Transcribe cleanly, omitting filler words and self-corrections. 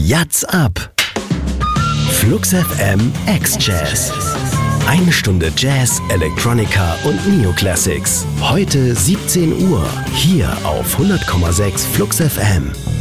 Yatz ab. Flux FM X-Jazz. Eine Stunde Jazz, Electronica und Neoclassics. Heute 17 Uhr. Hier auf 100,6 Flux FM.